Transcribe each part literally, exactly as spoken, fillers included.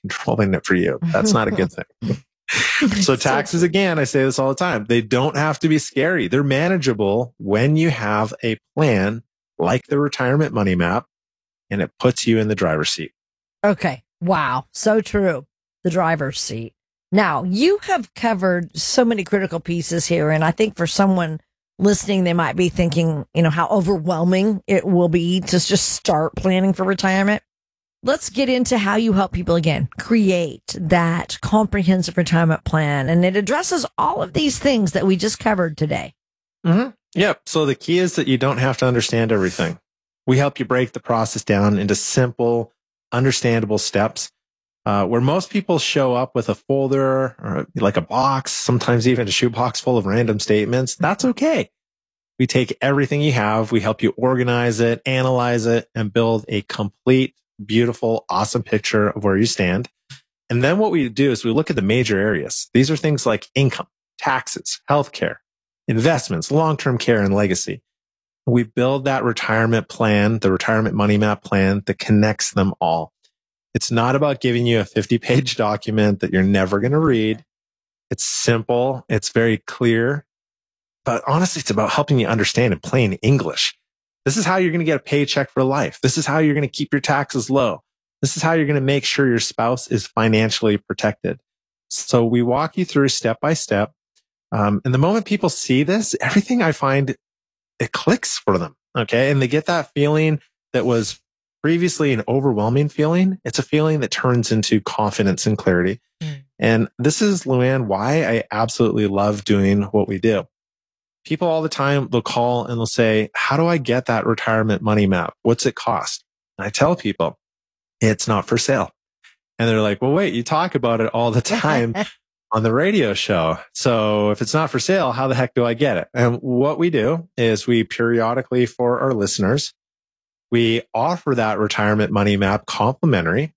controlling it for you. That's not a good thing. So taxes, again, I say this all the time. They don't have to be scary. They're manageable when you have a plan like the retirement money map, and it puts you in the driver's seat. Okay. Wow. So true. The driver's seat. Now, you have covered so many critical pieces here, and I think for someone listening, they might be thinking, you know, how overwhelming it will be to just start planning for retirement. Let's get into how you help people, again, create that comprehensive retirement plan. And it addresses all of these things that we just covered today. Mm-hmm. Yep. So the key is that you don't have to understand everything. We help you break the process down into simple, understandable steps, uh, where most people show up with a folder or like a box, sometimes even a shoebox full of random statements. That's okay. We take everything you have, we help you organize it, analyze it, and build a complete, beautiful, awesome picture of where you stand. And then what we do is we look at the major areas. These are things like income, taxes, healthcare, investments, long-term care, and legacy. We build that retirement plan, the retirement money map plan that connects them all. It's not about giving you a fifty-page document that you're never going to read. It's simple. It's very clear. But honestly, it's about helping you understand in plain English. This is how you're going to get a paycheck for life. This is how you're going to keep your taxes low. This is how you're going to make sure your spouse is financially protected. So we walk you through step by step. Um, and the moment people see this, everything I find, it clicks for them. Okay. And they get that feeling that was previously an overwhelming feeling. It's a feeling that turns into confidence and clarity. Mm. And this is, Luann, why I absolutely love doing what we do. People all the time, they'll call and they'll say, how do I get that retirement money map? What's it cost? And I tell people, it's not for sale. And they're like, well, wait, you talk about it all the time on the radio show. So if it's not for sale, how the heck do I get it? And what we do is we periodically, for our listeners, we offer that retirement money map complimentary.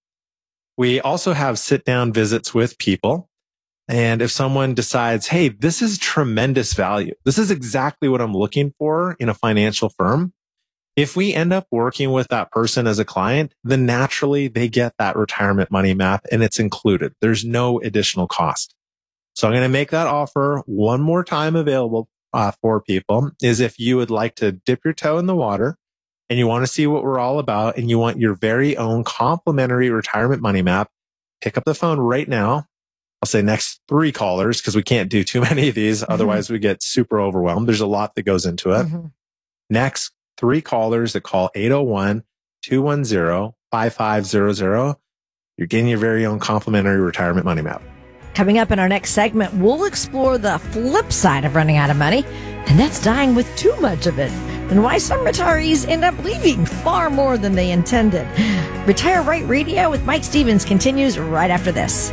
We also have sit down visits with people. And if someone decides, hey, this is tremendous value, this is exactly what I'm looking for in a financial firm. If we end up working with that person as a client, then naturally they get that retirement money map and it's included. There's no additional cost. So I'm going to make that offer one more time available uh, for people is if you would like to dip your toe in the water and you want to see what we're all about and you want your very own complimentary retirement money map, pick up the phone right now. I'll say next three callers because we can't do too many of these. Mm-hmm. Otherwise we get super overwhelmed. There's a lot that goes into it. Mm-hmm. Next three callers that call eight oh one, two one zero, five five zero zero. You're getting your very own complimentary retirement money map. Coming up in our next segment, we'll explore the flip side of running out of money, and that's dying with too much of it, and why some retirees end up leaving far more than they intended. Retire Right Radio with Mike Stevens continues right after this.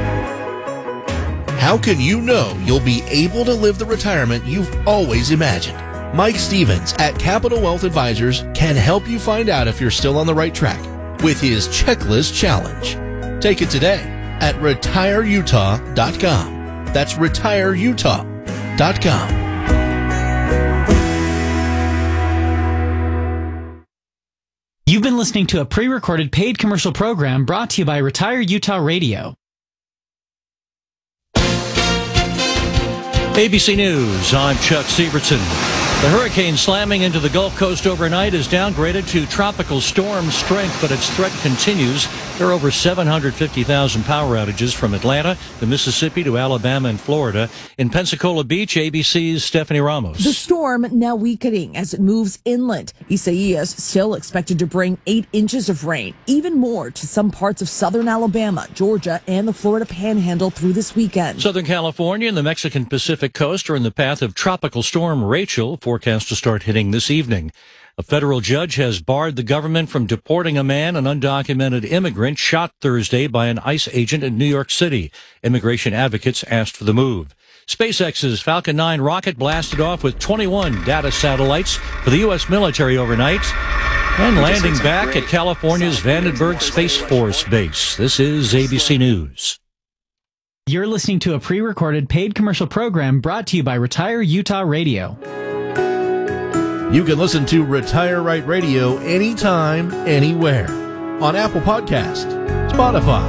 How can you know you'll be able to live the retirement you've always imagined? Mike Stevens at Capital Wealth Advisors can help you find out if you're still on the right track with his Checklist Challenge. Take it today at retire utah dot com. That's retire utah dot com. You've been listening to a pre-recorded paid commercial program brought to you by Retire Utah Radio. A B C News, I'm Chuck Sievertson. The hurricane slamming into the Gulf Coast overnight is downgraded to tropical storm strength, but its threat continues. There are over seven hundred fifty thousand power outages from Atlanta to Mississippi to Alabama and Florida. In Pensacola Beach, A B C's Stephanie Ramos. The storm now weakening as it moves inland. Isaias still expected to bring eight inches of rain, even more to some parts of southern Alabama, Georgia, and the Florida Panhandle through this weekend. Southern California and the Mexican Pacific coast are in the path of Tropical Storm Rachel, forecast to start hitting this evening. A federal judge has barred the government from deporting a man, an undocumented immigrant, shot Thursday by an ICE agent in New York City. Immigration advocates asked for the move. SpaceX's Falcon nine rocket blasted off with twenty-one data satellites for the U S military overnight and landing back at California's Vandenberg Space Force Base. This is A B C News. You're listening to a pre-recorded paid commercial program brought to you by Retire Utah Radio. You can listen to Retire Right Radio anytime, anywhere. On Apple Podcast, Spotify,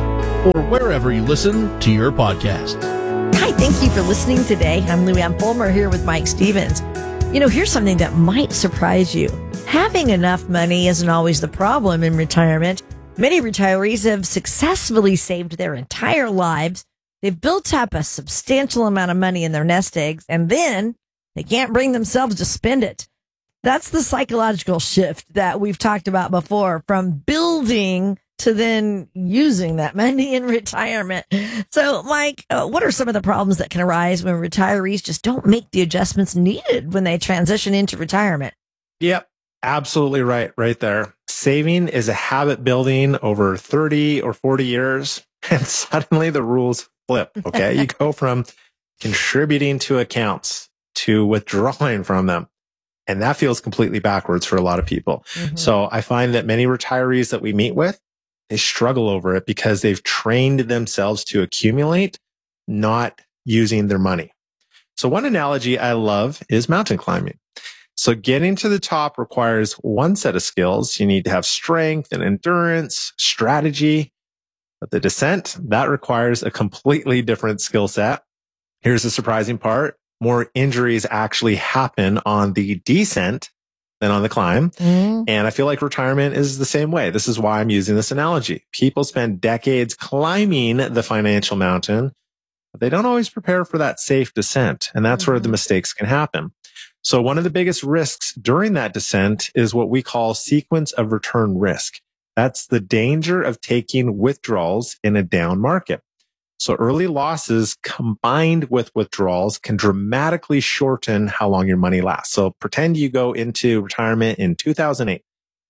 or wherever you listen to your podcast. Hi, thank you for listening today. I'm Lou Ann Fulmer here with Mike Stevens. You know, here's something that might surprise you. Having enough money isn't always the problem in retirement. Many retirees have successfully saved their entire lives. They've built up a substantial amount of money in their nest eggs, and then they can't bring themselves to spend it. That's the psychological shift that we've talked about before, from building to then using that money in retirement. So, Mike, uh, what are some of the problems that can arise when retirees just don't make the adjustments needed when they transition into retirement? Yep, absolutely right, right there. Saving is a habit building over thirty or forty years, and suddenly the rules flip, okay? You go from contributing to accounts to withdrawing from them. And that feels completely backwards for a lot of people. Mm-hmm. So I find that many retirees that we meet with, they struggle over it because they've trained themselves to accumulate, not using their money. So one analogy I love is mountain climbing. So getting to the top requires one set of skills. You need to have strength and endurance, strategy. But the descent, that requires a completely different skill set. Here's the surprising part. More injuries actually happen on the descent than on the climb. Mm. And I feel like retirement is the same way. This is why I'm using this analogy. People spend decades climbing the financial mountain, but they don't always prepare for that safe descent. And that's mm-hmm. where the mistakes can happen. So one of the biggest risks during that descent is what we call sequence of return risk. That's the danger of taking withdrawals in a down market. So early losses combined with withdrawals can dramatically shorten how long your money lasts. So pretend you go into retirement in two thousand eight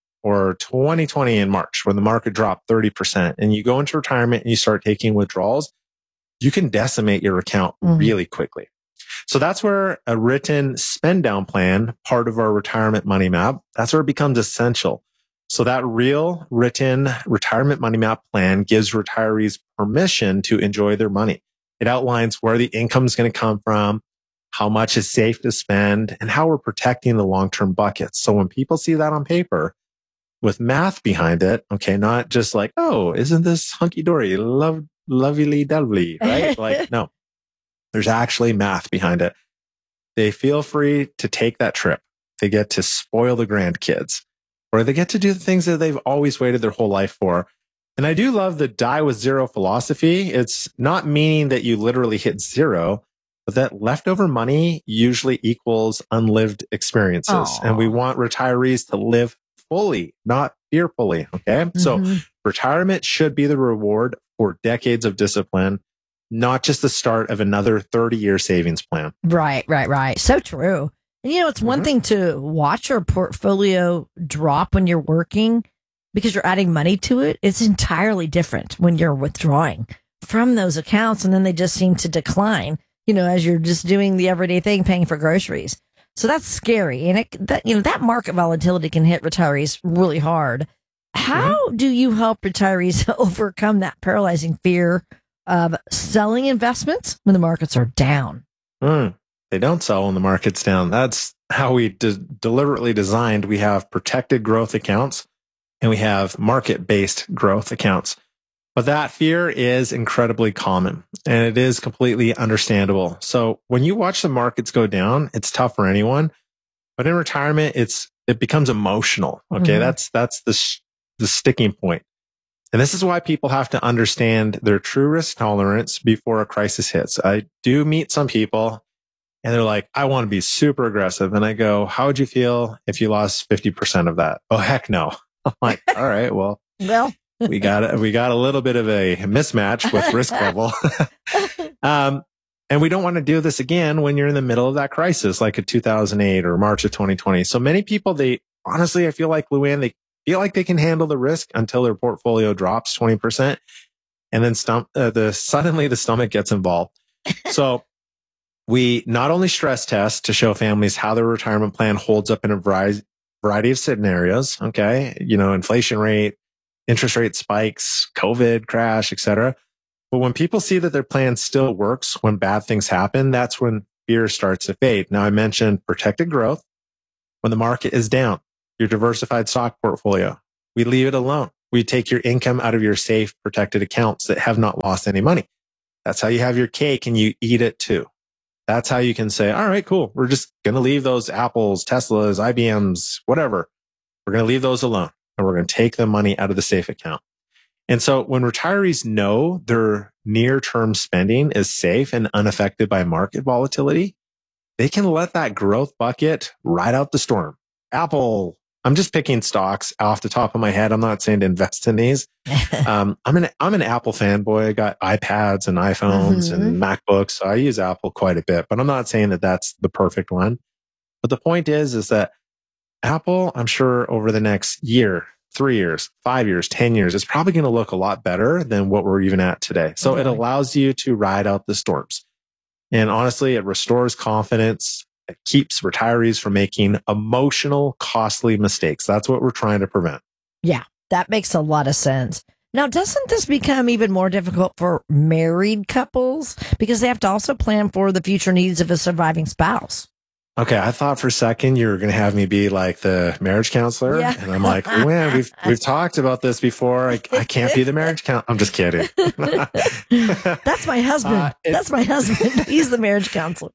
or twenty twenty in March when the market dropped thirty percent, and you go into retirement and you start taking withdrawals, you can decimate your account mm-hmm. really quickly. So that's where a written spend down plan, part of our retirement money map, that's where it becomes essential. So that real written retirement money map plan gives retirees permission to enjoy their money. It outlines where the income is going to come from, how much is safe to spend, and how we're protecting the long-term buckets. So when people see that on paper with math behind it, okay, not just like, oh, isn't this hunky-dory, love, lovely-dovely, right? Like, no, there's actually math behind it. They feel free to take that trip. They get to spoil the grandkids. Or they get to do the things that they've always waited their whole life for. And I do love the die with zero philosophy. It's not meaning that you literally hit zero, but that leftover money usually equals unlived experiences. Aww. And we want retirees to live fully, not fearfully. Okay. Mm-hmm. So retirement should be the reward for decades of discipline, not just the start of another thirty year savings plan. Right, right, right. So true. And you know, it's one mm-hmm. thing to watch your portfolio drop when you're working because you're adding money to it. It's entirely different when you're withdrawing from those accounts and then they just seem to decline, you know, as you're just doing the everyday thing, paying for groceries. So that's scary. And it, that, you know, that market volatility can hit retirees really hard. How mm-hmm. do you help retirees overcome that paralyzing fear of selling investments when the markets are down? Mm. They don't sell when the market's down. That's how we de- deliberately designed. We have protected growth accounts and we have market-based growth accounts. But that fear is incredibly common and it is completely understandable. So when you watch the markets go down, it's tough for anyone. But in retirement, it's it becomes emotional. Okay, mm-hmm. that's that's the sh- the sticking point. And this is why people have to understand their true risk tolerance before a crisis hits. I do meet some people and they're like, I want to be super aggressive. And I go, how would you feel if you lost fifty percent of that? Oh, heck no. I'm like, all right, well, well, we got, we got a little bit of a mismatch with risk level. um, and we don't want to do this again when you're in the middle of that crisis, like in two thousand eight or March of twenty twenty. So many people, they honestly, I feel like, Lou Ann, they feel like they can handle the risk until their portfolio drops twenty percent. And then stum- uh, the suddenly the stomach gets involved. So we not only stress test to show families how their retirement plan holds up in a variety, variety of scenarios. Okay. You know, inflation rate, interest rate spikes, COVID crash, et cetera. But when people see that their plan still works when bad things happen, that's when fear starts to fade. Now I mentioned protected growth. When the market is down, your diversified stock portfolio, we leave it alone. We take your income out of your safe, protected accounts that have not lost any money. That's how you have your cake and you eat it too. That's how you can say, all right, cool. We're just going to leave those Apples, Teslas, I B Ms, whatever. We're going to leave those alone and we're going to take the money out of the safe account. And so when retirees know their near-term spending is safe and unaffected by market volatility, they can let that growth bucket ride out the storm. Apple, I'm just picking stocks off the top of my head. I'm not saying to invest in these. um, I'm an I'm an Apple fanboy. I got iPads and iPhones mm-hmm. and MacBooks, so I use Apple quite a bit. But I'm not saying that that's the perfect one. But the point is, is that Apple, I'm sure over the next year, three years, five years, ten years, it's probably going to look a lot better than what we're even at today. So okay. It allows you to ride out the storms. And honestly, it restores confidence. It keeps retirees from making emotional, costly mistakes. That's what we're trying to prevent. Yeah, that makes a lot of sense. Now, doesn't this become even more difficult for married couples because they have to also plan for the future needs of a surviving spouse? Okay, I thought for a second you were going to have me be like the marriage counselor. Yeah. And I'm like, man, we've we've talked about this before. I, I can't be the marriage counselor. I'm just kidding. That's my husband. Uh, it, That's my husband. He's the marriage counselor.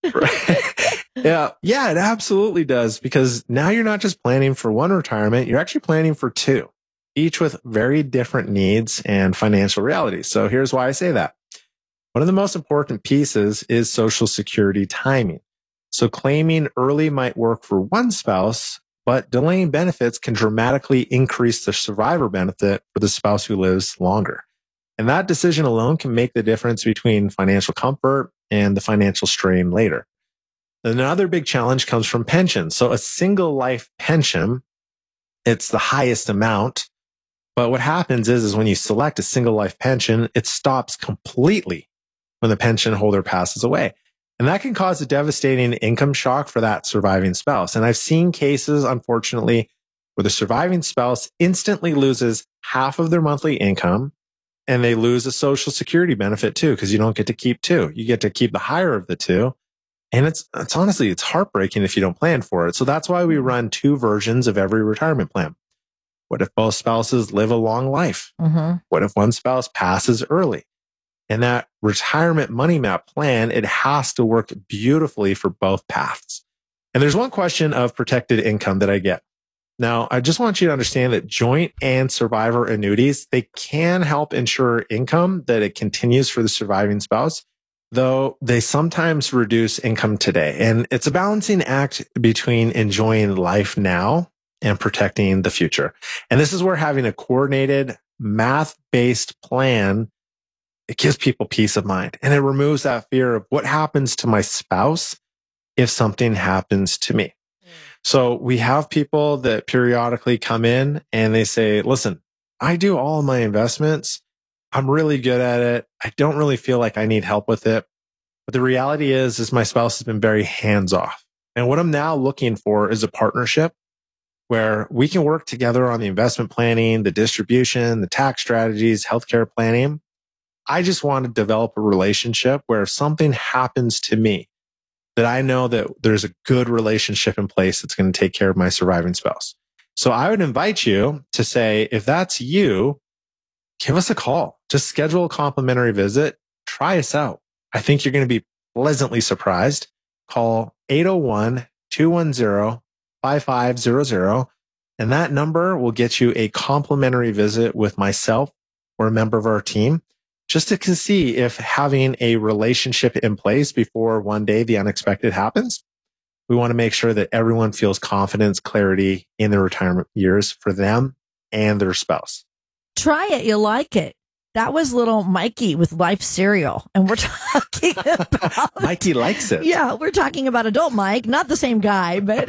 Right. Yeah, yeah, it absolutely does. Because now you're not just planning for one retirement, you're actually planning for two, each with very different needs and financial realities. So here's why I say that. One of the most important pieces is Social Security timing. So claiming early might work for one spouse, but delaying benefits can dramatically increase the survivor benefit for the spouse who lives longer. And that decision alone can make the difference between financial comfort and the financial strain later. Another big challenge comes from pensions. So a single life pension, it's the highest amount. But what happens is, is when you select a single life pension, it stops completely when the pension holder passes away. And that can cause a devastating income shock for that surviving spouse. And I've seen cases, unfortunately, where the surviving spouse instantly loses half of their monthly income and they lose a Social Security benefit too, because you don't get to keep two. You get to keep the higher of the two. And it's, it's honestly, it's heartbreaking if you don't plan for it. So that's why we run two versions of every retirement plan. What if both spouses live a long life? Mm-hmm. What if one spouse passes early? And that retirement money map plan, it has to work beautifully for both paths. And there's one question of protected income that I get. Now, I just want you to understand that joint and survivor annuities, they can help ensure income that it continues for the surviving spouse, though they sometimes reduce income today. And it's a balancing act between enjoying life now and protecting the future. And this is where having a coordinated math-based plan, it gives people peace of mind and it removes that fear of what happens to my spouse if something happens to me. Mm. So we have people that periodically come in and they say, listen, I do all of my investments. I'm really good at it. I don't really feel like I need help with it. But the reality is, is my spouse has been very hands off. And what I'm now looking for is a partnership where we can work together on the investment planning, the distribution, the tax strategies, healthcare planning. I just want to develop a relationship where if something happens to me, that I know that there's a good relationship in place that's going to take care of my surviving spouse. So I would invite you to say, if that's you, give us a call. Just schedule a complimentary visit. Try us out. I think you're going to be pleasantly surprised. Call eight oh one, two one zero, five five zero zero. And that number will get you a complimentary visit with myself or a member of our team, just to see if having a relationship in place before one day the unexpected happens. We want to make sure that everyone feels confidence, clarity in their retirement years for them and their spouse. Try it. You'll like it. That was little Mikey with Life Cereal. And we're talking about... Mikey likes it. Yeah, we're talking about adult Mike. Not the same guy, but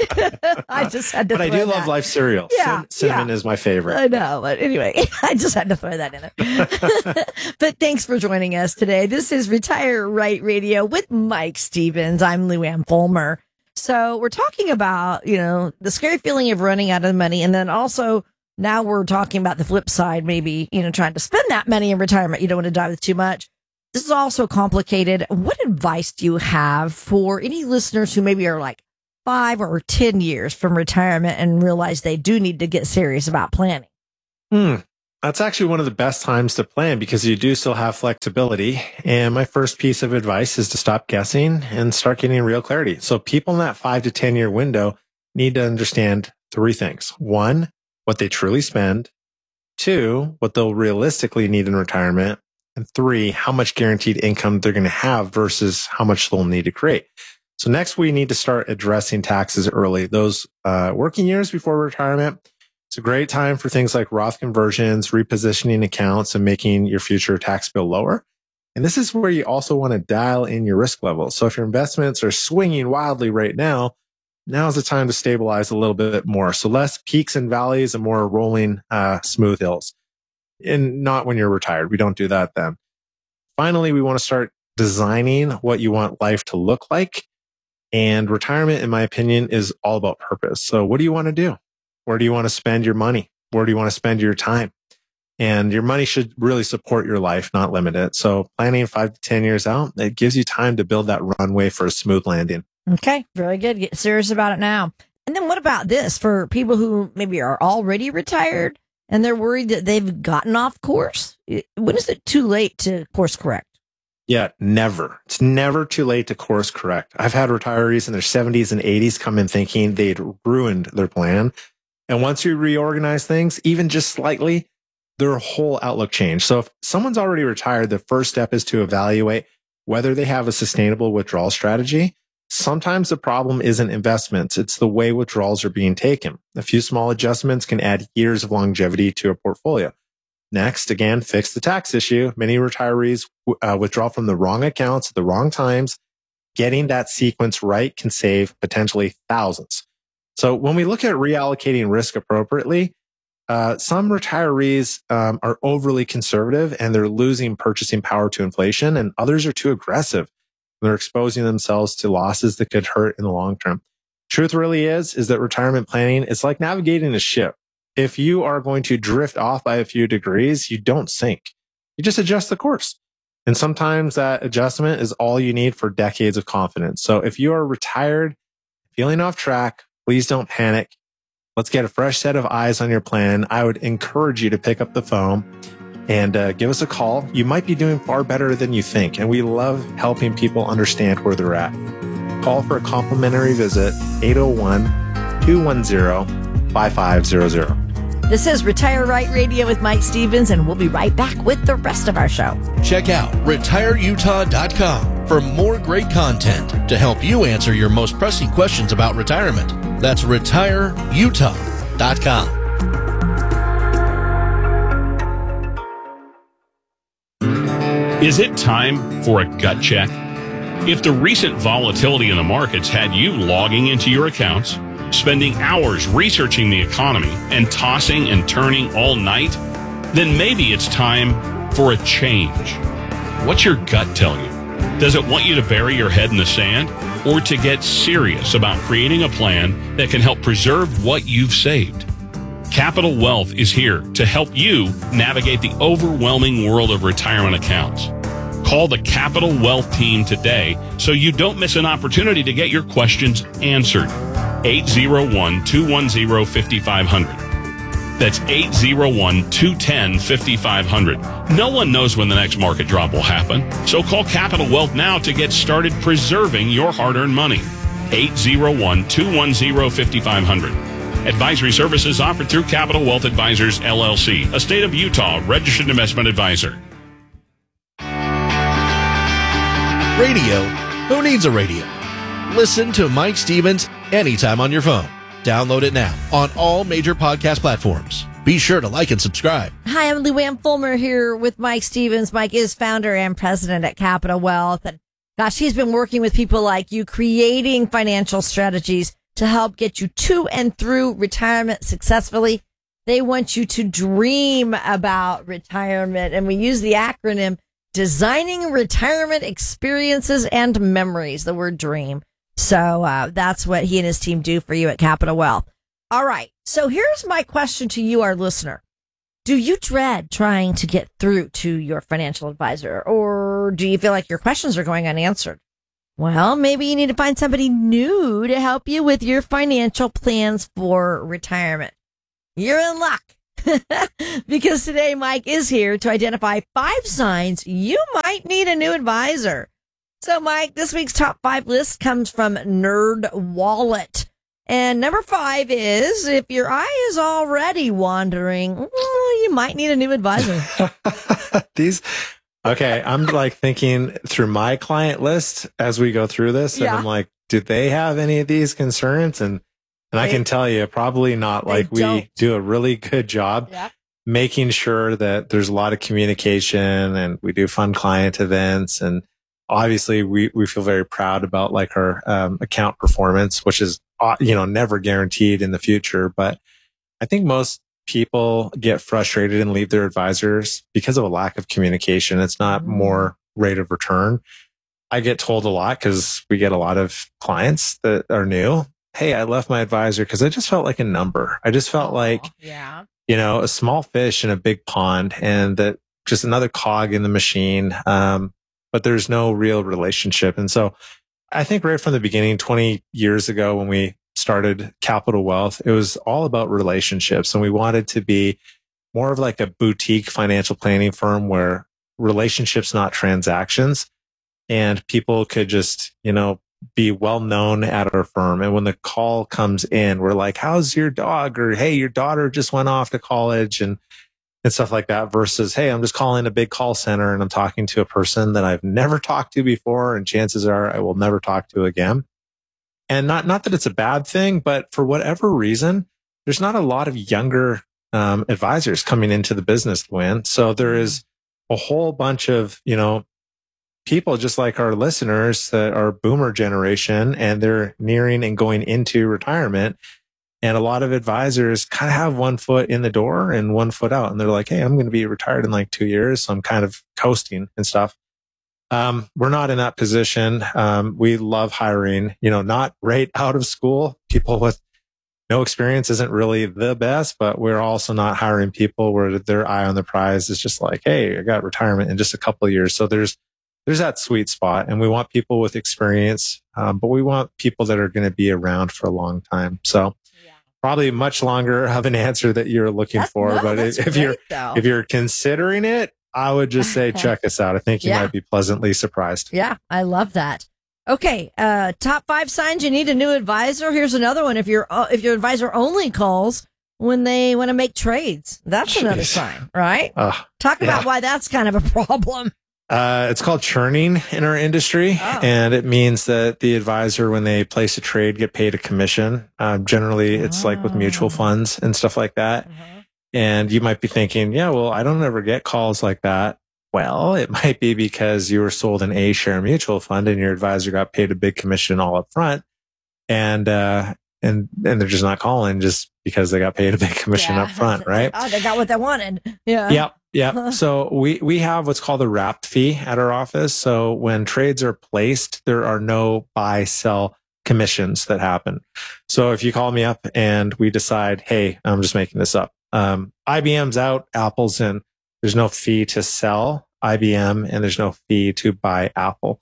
I just had to But I do that. love Life Cereal. Yeah, Cinnamon yeah. is my favorite. I know. But anyway, I just had to throw that in there. But thanks for joining us today. This is Retire Right Radio with Mike Stevens. I'm Lou Ann Fulmer. So we're talking about, you know, the scary feeling of running out of money, and then also... now we're talking about the flip side, maybe, you know, trying to spend that money in retirement. You don't want to dive with too much. This is also complicated. What advice do you have for any listeners who maybe are like five or ten years from retirement and realize they do need to get serious about planning? Hmm. That's actually one of the best times to plan because you do still have flexibility. And my first piece of advice is to stop guessing and start getting real clarity. So people in that five to ten year window need to understand three things. One, what they truly spend. Two, what they'll realistically need in retirement. And three, how much guaranteed income they're going to have versus how much they'll need to create. So next, we need to start addressing taxes early. Those uh, working years before retirement, it's a great time for things like Roth conversions, repositioning accounts, and making your future tax bill lower. And this is where you also want to dial in your risk level. So if your investments are swinging wildly right now, now is the time to stabilize a little bit more. So less peaks and valleys and more rolling, uh, smooth hills. And not when you're retired. We don't do that then. Finally, we want to start designing what you want life to look like. And retirement, in my opinion, is all about purpose. So what do you want to do? Where do you want to spend your money? Where do you want to spend your time? And your money should really support your life, not limit it. So planning five to ten years out, it gives you time to build that runway for a smooth landing. Okay, very good. Get serious about it now. And then what about this for people who maybe are already retired and they're worried that they've gotten off course? When is it too late to course correct? Yeah, never. It's never too late to course correct. I've had retirees in their seventies and eighties come in thinking they'd ruined their plan. And once you reorganize things, even just slightly, their whole outlook changed. So if someone's already retired, the first step is to evaluate whether they have a sustainable withdrawal strategy. Sometimes the problem isn't investments. It's the way withdrawals are being taken. A few small adjustments can add years of longevity to a portfolio. Next, again, fix the tax issue. Many retirees uh, withdraw from the wrong accounts at the wrong times. Getting that sequence right can save potentially thousands. So when we look at reallocating risk appropriately, uh, some retirees um, are overly conservative and they're losing purchasing power to inflation, and others are too aggressive. They're exposing themselves to losses that could hurt in the long term. Truth really is, is that retirement planning is like navigating a ship. If you are going to drift off by a few degrees, you don't sink. You just adjust the course. And sometimes that adjustment is all you need for decades of confidence. So if you are retired, feeling off track, please don't panic. Let's get a fresh set of eyes on your plan. I would encourage you to pick up the phone and uh, give us a call. You might be doing far better than you think. And we love helping people understand where they're at. Call for a complimentary visit, eight oh one, two one zero, five five zero zero. This is Retire Right Radio with Mike Stevens, and we'll be right back with the rest of our show. Check out retire utah dot com for more great content to help you answer your most pressing questions about retirement. That's retire utah dot com. Is it time for a gut check? If the recent volatility in the markets had you logging into your accounts, spending hours researching the economy, and tossing and turning all night, then maybe it's time for a change. What's your gut tell you? Does it want you to bury your head in the sand, or to get serious about creating a plan that can help preserve what you've saved? Capital Wealth is here to help you navigate the overwhelming world of retirement accounts. Call the Capital Wealth team today so you don't miss an opportunity to get your questions answered. eight oh one, two one zero, five five zero zero. That's eight oh one, two one zero, five five zero zero. No one knows when the next market drop will happen, so call Capital Wealth now to get started preserving your hard-earned money. eight oh one, two one zero, five five zero zero. Advisory services offered through Capital Wealth Advisors, L L C, a state of Utah registered investment advisor. Radio? Who needs a radio? Listen to Mike Stevens anytime on your phone. Download it now on all major podcast platforms. Be sure to like and subscribe. Hi, I'm Luann Fulmer here with Mike Stevens. Mike is founder and president at Capital Wealth. And gosh, he's been working with people like you, creating financial strategies to help get you to and through retirement successfully. They want you to dream about retirement. And we use the acronym Designing Retirement Experiences and Memories, the word dream. So uh, that's what he and his team do for you at Capital Wealth. All right. So here's my question to you, our listener. Do you dread trying to get through to your financial advisor, or do you feel like your questions are going unanswered? Well, maybe you need to find somebody new to help you with your financial plans for retirement. You're in luck. because today Mike is here to identify five signs you might need a new advisor. So, Mike, this week's top five list comes from Nerd Wallet. And number five is, if your eye is already wandering, well, you might need a new advisor. These, okay, I'm like thinking through my client list as we go through this, and Yeah. I'm like, do they have any of these concerns? And and I They- can tell you, probably not. they Like, we don't. do a really good job Yeah. making sure that there's a lot of communication, and we do fun client events, and obviously we, we feel very proud about like our um, account performance, which is, uh, you know, never guaranteed in the future. But I think most people get frustrated and leave their advisors because of a lack of communication. It's not Mm. more rate of return. I get told a lot because we get a lot of clients that are new. Hey, I left my advisor because I just felt like a number. I just felt like, Yeah. you know, a small fish in a big pond, and that just another cog in the machine. Um, but there's no real relationship. And so I think right from the beginning, twenty years ago, when we started Capital Wealth, it was all about relationships. And we wanted to be more of like a boutique financial planning firm where relationships, not transactions, and people could just, you know, be well known at our firm. And when the call comes in, we're like, how's your dog? Or, hey, your daughter just went off to college, and, and stuff like that, versus, hey, I'm just calling a big call center and I'm talking to a person that I've never talked to before. And chances are I will never talk to again. And not, not that it's a bad thing, but for whatever reason, there's not a lot of younger um, advisors coming into the business, Luann. So there is a whole bunch of, you know, people just like our listeners that are boomer generation, and they're nearing and going into retirement. And a lot of advisors kind of have one foot in the door and one foot out. And they're like, hey, I'm going to be retired in like two years. So I'm kind of coasting and stuff. Um, we're not in that position. Um, we love hiring, you know, not right out of school. People with no experience isn't really the best, but we're also not hiring people where their eye on the prize is just like, hey, I got retirement in just a couple of years. So there's, there's that sweet spot, and we want people with experience, um, but we want people that are going to be around for a long time. So Yeah. probably much longer of an answer that you're looking That's- for, no, but that's if you're, great, though. if you're considering it, I would just say, check us out. I think you Yeah. might be pleasantly surprised. Yeah, I love that. Okay, uh, top five signs you need a new advisor. Here's another one. If your uh, if your advisor only calls when they want to make trades, that's another Jeez. sign, right? Uh, Talk about yeah. why that's kind of a problem. Uh, it's called churning in our industry, Oh. and it means that the advisor, when they place a trade, get paid a commission. Uh, generally, it's like with mutual Oh. funds and stuff like that. And you might be thinking, yeah, well, I don't ever get calls like that. Well, it might be because you were sold an A share mutual fund and your advisor got paid a big commission all up front. And, uh, and, and they're just not calling just because they got paid a big commission Yeah. up front, right? Oh, they got what they wanted. Yeah. Yep. Yep. So we, we have what's called a wrapped fee at our office. So when trades are placed, there are no buy sell commissions that happen. So if you call me up and we decide, hey, I'm just making this up. Um, I B M's out, Apple's in. There's no fee to sell I B M, and there's no fee to buy Apple.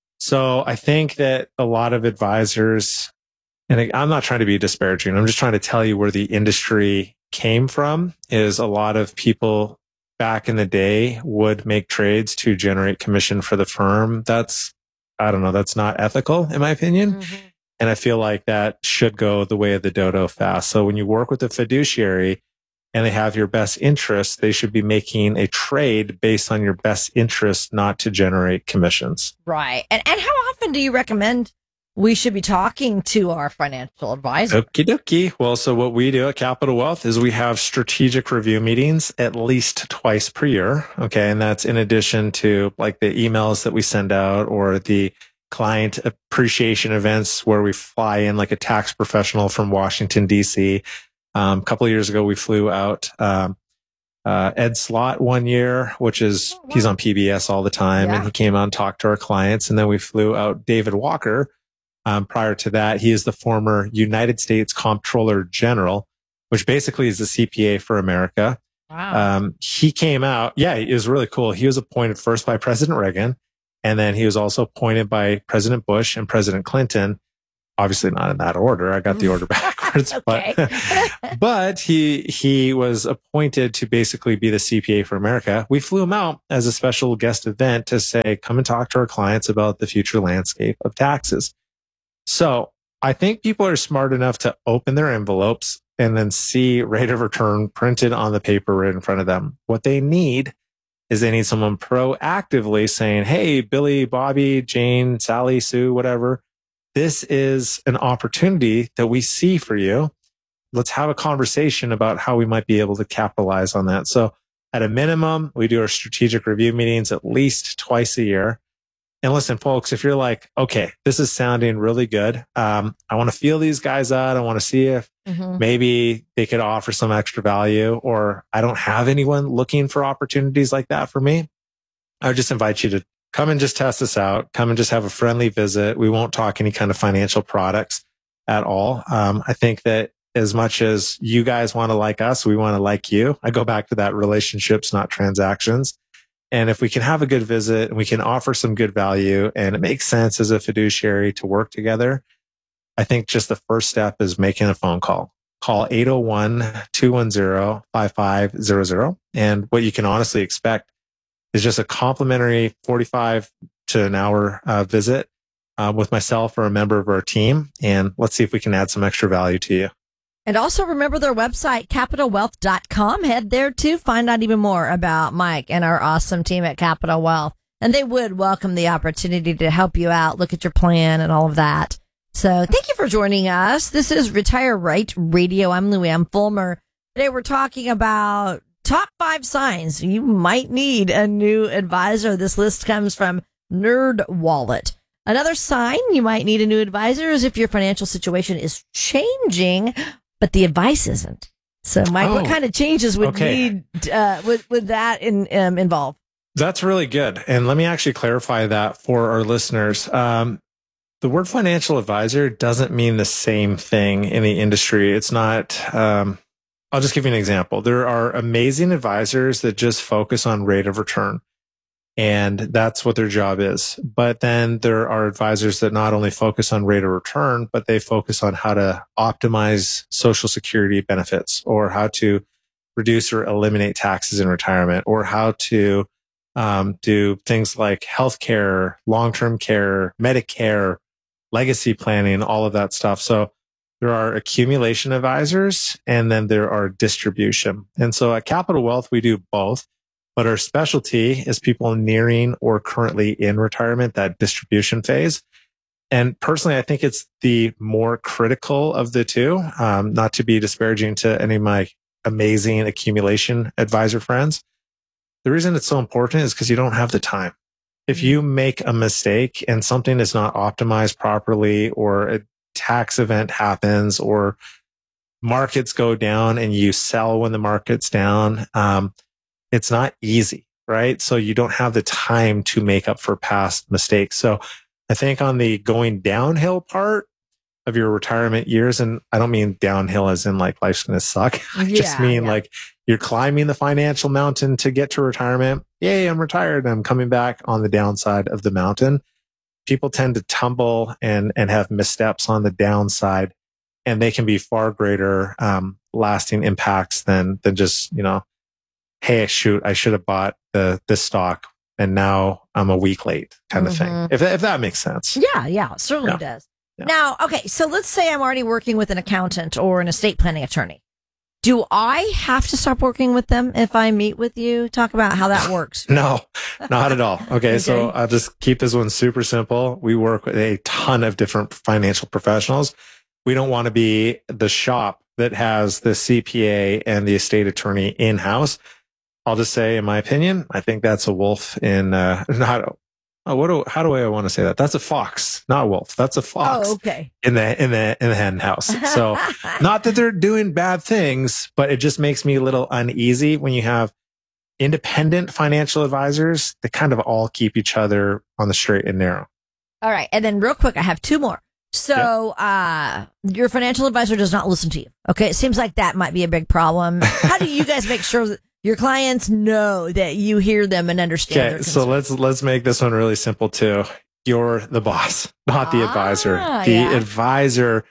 So I think that a lot of advisors, and I'm not trying to be disparaging, I'm just trying to tell you where the industry came from, is a lot of people back in the day would make trades to generate commission for the firm. That's, I don't know, that's not ethical in my opinion. Mhm. And I feel like that should go the way of the dodo fast. So when you work with a fiduciary and they have your best interest, they should be making a trade based on your best interest, not to generate commissions. Right. And and how often do you recommend we should be talking to our financial advisor? Okie dokie. Well, so what we do at Capital Wealth is we have strategic review meetings at least twice per year. Okay. And that's in addition to like the emails that we send out or the client appreciation events where we fly in like a tax professional from Washington, D C. Um, a couple of years ago, we flew out, um, uh, Ed Slott one year, which is, Oh, wow. he's on P B S all the time, Yeah. and he came out and talked to our clients. And then we flew out David Walker. Um, prior to that, he is the former United States Comptroller General, which basically is the C P A for America. Wow. Um, he came out. Yeah, it was really cool. He was appointed first by President Reagan, and then he was also appointed by President Bush and President Clinton. Obviously not in that order. I got the order backwards. parts. Okay. But, but he, he was appointed to basically be the C P A for America. We flew him out as a special guest event to say, come and talk to our clients about the future landscape of taxes. So I think people are smart enough to open their envelopes and then see rate of return printed on the paper right in front of them. What they need is they need someone proactively saying, hey, Billy, Bobby, Jane, Sally, Sue, whatever, this is an opportunity that we see for you. Let's have a conversation about how we might be able to capitalize on that. So at a minimum, we do our strategic review meetings at least twice a year. And listen, folks, if you're like, okay, this is sounding really good. Um, I want to feel these guys out. I want to see if mm-hmm. maybe they could offer some extra value, or I don't have anyone looking for opportunities like that for me. I would just invite you to come and just test this out. Come and just have a friendly visit. We won't talk any kind of financial products at all. Um, I think that as much as you guys want to like us, we want to like you. I go back to that relationships, not transactions. And if we can have a good visit and we can offer some good value and it makes sense as a fiduciary to work together, I think just the first step is making a phone call. Call eight oh one, two one zero, five five zero zero. And what you can honestly expect is just a complimentary forty-five to an hour uh, visit uh, with myself or a member of our team. And let's see if we can add some extra value to you. And also remember their website, capital wealth dot com. Head there to find out even more about Mike and our awesome team at Capital Wealth. And they would welcome the opportunity to help you out, look at your plan and all of that. So thank you for joining us. This is Retire Right Radio. I'm Luann Fulmer. Today we're talking about top five signs you might need a new advisor. This list comes from NerdWallet. Another sign you might need a new advisor is if your financial situation is changing, but the advice isn't. So, Mike, oh, what kind of changes would okay. need uh, would would that in, um, involve? That's really good, and let me actually clarify that for our listeners. Um, the word financial advisor doesn't mean the same thing in the industry. It's not. Um, I'll just give you an example. There are amazing advisors that just focus on rate of return, and that's what their job is. But then there are advisors that not only focus on rate of return, but they focus on how to optimize Social Security benefits, or how to reduce or eliminate taxes in retirement, or how to um, do things like healthcare, long-term care, Medicare, legacy planning, all of that stuff. So there are accumulation advisors, and then there are distribution. And so at Capital Wealth, we do both. But our specialty is people nearing or currently in retirement, that distribution phase. And personally, I think it's the more critical of the two, um, not to be disparaging to any of my amazing accumulation advisor friends. The reason it's so important is because you don't have the time. If you make a mistake and something is not optimized properly, or a tax event happens, or markets go down and you sell when the market's down, um, it's not easy, right? So you don't have the time to make up for past mistakes. So I think on the going downhill part of your retirement years, and I don't mean downhill as in like life's going to suck. I yeah, just mean yeah. like you're climbing the financial mountain to get to retirement. Yay, I'm retired. I'm coming back on the downside of the mountain. People tend to tumble and, and have missteps on the downside, and they can be far greater um, lasting impacts than than just, you know, hey, shoot, I should have bought the this stock and now I'm a week late kind of mm-hmm. thing. If, if that makes sense. Yeah, yeah, it certainly yeah. does. Yeah. Now, okay, so let's say I'm already working with an accountant or an estate planning attorney. Do I have to stop working with them if I meet with you? Talk about how that works. No, not at all. Okay, okay, so I'll just keep this one super simple. We work with a ton of different financial professionals. We don't want to be the shop that has the C P A and the estate attorney in-house. I'll just say, in my opinion, I think that's a wolf in, uh, not, oh, what do, how do I want to say that? That's a fox, not a wolf. That's a fox. Oh, okay. In the, in the, in the hen house. So not that they're doing bad things, but it just makes me a little uneasy when you have independent financial advisors that kind of all keep each other on the straight and narrow. All right. And then real quick, I have two more. So, uh, your financial advisor does not listen to you. Okay. It seems like that might be a big problem. How do you guys make sure that your clients know that you hear them and understand their concerns? So let's, let's make this one really simple too. You're the boss, not the ah, advisor. The yeah. advisor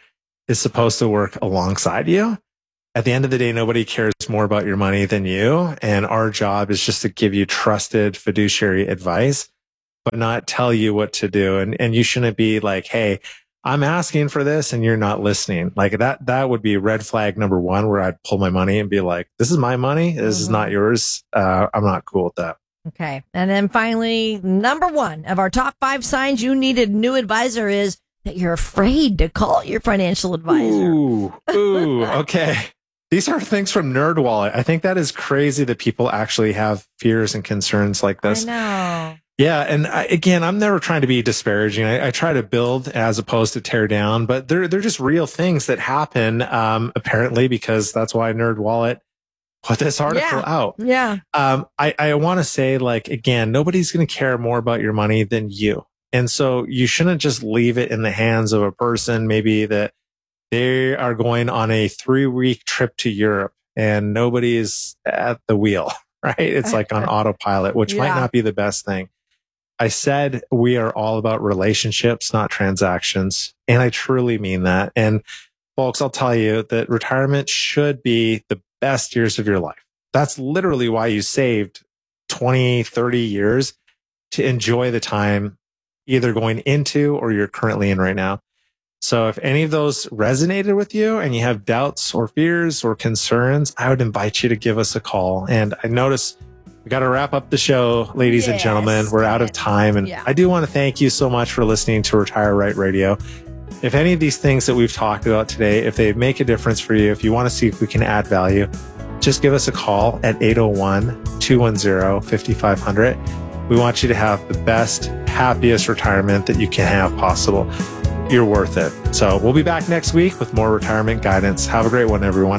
is supposed to work alongside you. At the end of the day, nobody cares more about your money than you. And our job is just to give you trusted fiduciary advice, but not tell you what to do. And, and you shouldn't be like, hey, I'm asking for this and you're not listening. Like that, that would be red flag number one, where I'd pull my money and be like, this is my money. This mm-hmm. is not yours. Uh, I'm not cool with that. Okay. And then finally, number one of our top five signs you need a new advisor is that you're afraid to call your financial advisor. Ooh, ooh, okay. These are things from NerdWallet. I think that is crazy that people actually have fears and concerns like this. I know. Yeah. And I, again, I'm never trying to be disparaging. I, I try to build as opposed to tear down, but they're, they're just real things that happen, um, apparently, because that's why NerdWallet put this article yeah. out. Yeah. Um, I, I want to say, like, again, nobody's going to care more about your money than you. And so you shouldn't just leave it in the hands of a person, maybe that they are going on a three week trip to Europe and nobody's at the wheel, right? It's like on autopilot, which yeah. might not be the best thing. I said we are all about relationships, not transactions. And I truly mean that. And folks, I'll tell you that retirement should be the best years of your life. That's literally why you saved twenty, thirty years to enjoy the time either going into or you're currently in right now. So if any of those resonated with you and you have doubts or fears or concerns, I would invite you to give us a call. And I notice we got to wrap up the show, ladies yes, and gentlemen. We're out of time. And yeah. I do want to thank you so much for listening to Retire Right Radio. If any of these things that we've talked about today, if they make a difference for you, if you want to see if we can add value, just give us a call at eight oh one, two one zero, five five zero zero. We want you to have the best, happiest retirement that you can have possible. You're worth it. So we'll be back next week with more retirement guidance. Have a great one, everyone.